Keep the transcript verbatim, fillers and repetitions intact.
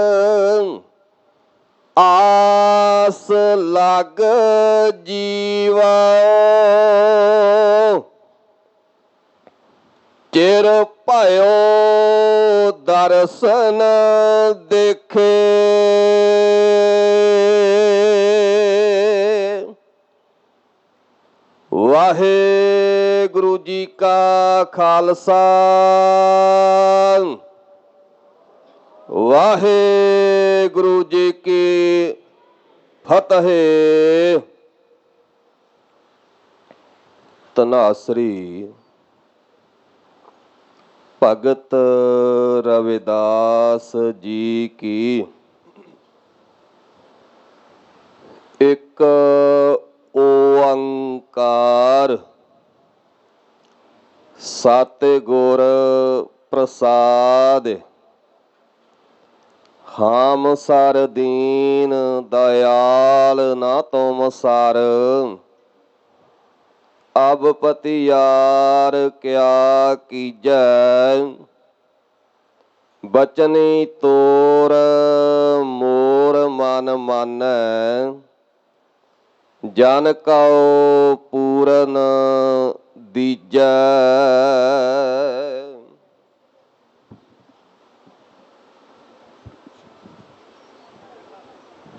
ਆਸ ਲਗ ਜੀਵਾ, ਚਿਰ ਭਇਓ ਦਰਸ਼ਨ ਦੇਖੇ। ਵਾਹਿਗੁਰੂ ਜੀ ਕਾ ਖਾਲਸਾ, ਵਾਹਿਗੁਰੂ ਜੀ ਕੀ ਫਤਿਹ। ਧਨਾਸਰੀ ਭਗਤ ਰਵਿਦਾਸ ਜੀ ਕੀ ਇੱਕ ਓੰਕਾਰ ਸਤਿਗੁਰ ਪ੍ਰਸਾਦਿ। ਹਾਮ ਸਰ ਦੀਨ ਦਇਆਲ ਨਾ ਤੁਮ ਸਰ, ਅਬ ਪਤਿਆਰ ਕਿਆ ਕੀਜੈ। ਬਚਨੀ ਤੋਰ ਮੋਰ ਮਨ ਮਾਨੈ, ਜਨ ਕਉ ਪੂਰਨ ਦੀਜੈ।